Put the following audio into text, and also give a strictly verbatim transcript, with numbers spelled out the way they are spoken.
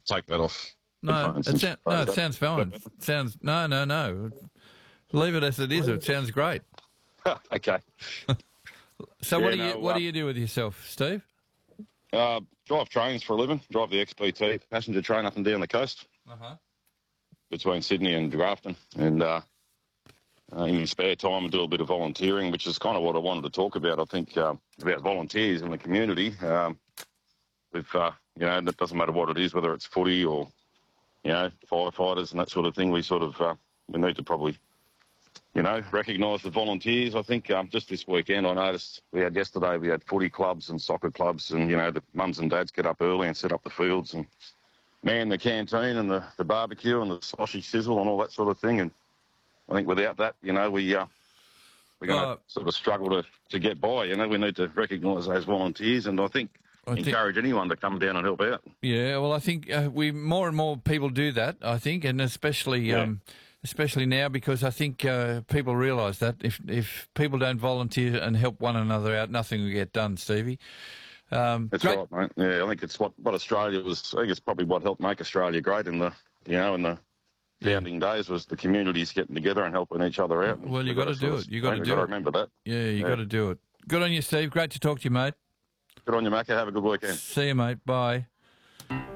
take that off. No, headphones it, and sound, stuff no, like it that. sounds fine. Sounds no, no, no. Leave it as it is. It sounds great. Okay. So Yeah, what do no, you what um, do you do with yourself, Steve? Uh, drive trains for a living. Drive the X P T passenger train up and down the coast Uh huh. between Sydney and Grafton. And uh, uh, in my spare time, I do a bit of volunteering, which is kind of what I wanted to talk about. I think uh, about volunteers in the community. Um, with uh, you know, it doesn't matter what it is, whether it's footy or you know, firefighters and that sort of thing. We sort of uh, we need to probably, you know, recognise the volunteers. I think um, just this weekend I noticed we had yesterday, we had footy clubs and soccer clubs and, you know, the mums and dads get up early and set up the fields and man the canteen and the, the barbecue and the sausage sizzle and all that sort of thing. And I think without that, you know, we, uh, we're going to Uh, sort of struggle to, to get by. You know, we need to recognise those volunteers and I think I think- encourage anyone to come down and help out. Yeah, well, I think uh, we more and more people do that. I think, and especially Yeah. um, especially now because I think uh, people realise that if if people don't volunteer and help one another out, nothing will get done. Stevie, um, That's great. right, mate. Yeah, I think it's what, what Australia was. I think it's probably what helped make Australia great in the, you know, in the founding days was the communities getting together and helping each other out. Well, you We've got to sort do of- it. You got to we've do got it. remember that. Yeah, you Yeah. got to do it. Good on you, Steve. Great to talk to you, mate. Good on you, Macca. Have a good weekend. See you, mate. Bye.